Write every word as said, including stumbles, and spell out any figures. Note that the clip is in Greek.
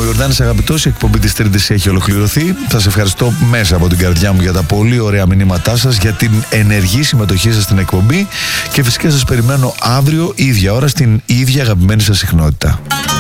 Ιορδάνης αγαπητός, η εκπομπή της Τρίτης έχει ολοκληρωθεί. Σας ευχαριστώ μέσα από την καρδιά μου για τα πολύ ωραία μηνύματά σας, για την ενεργή συμμετοχή σας στην εκπομπή και φυσικά σας περιμένω αύριο ίδια ώρα στην ίδια αγαπημένη σας συχνότητα.